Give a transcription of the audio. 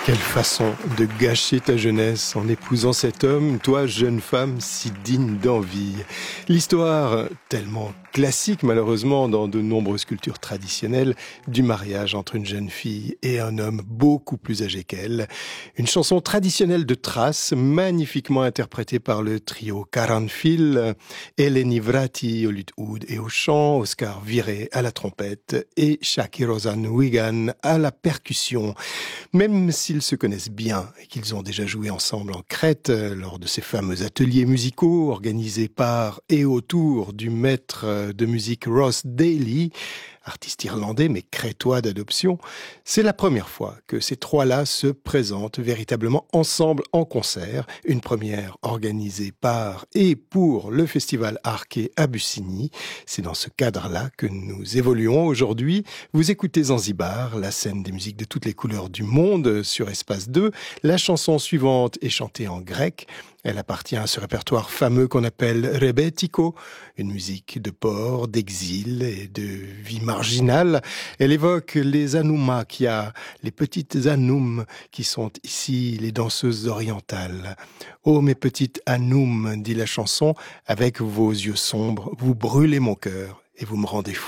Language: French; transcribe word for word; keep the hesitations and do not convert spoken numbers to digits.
Quelle façon de gâcher ta jeunesse en épousant cet homme, toi jeune femme si digne d'envie. L'histoire, tellement classique malheureusement dans de nombreuses cultures traditionnelles, du mariage entre une jeune fille et un homme beaucoup plus âgé qu'elle. Une chanson traditionnelle de Thrace, magnifiquement interprétée par le trio Caranfil, Eleni Vrati au luth oud et au chant, Oscar Viré à la trompette et Shaki Rosan Wigan à la percussion. Même s'ils se connaissent bien et qu'ils ont déjà joué ensemble en Crète lors de ces fameux ateliers musicaux organisés par et autour du maître de musique Ross Daly, artiste irlandais mais crétois d'adoption, c'est la première fois que ces trois-là se présentent véritablement ensemble en concert, une première organisée par et pour le festival Arché à Bussigny. C'est dans ce cadre-là que nous évoluons aujourd'hui. Vous écoutez Zanzibar, la scène des musiques de toutes les couleurs du monde sur Espace deux. La chanson suivante est chantée en grec. Elle appartient à ce répertoire fameux qu'on appelle rebetiko, une musique de port, d'exil et de vie marginale. Elle évoque les Anoumakia, les petites Anoum qui sont ici les danseuses orientales. « Oh mes petites Anoum », dit la chanson, « avec vos yeux sombres, vous brûlez mon cœur et vous me rendez fou. »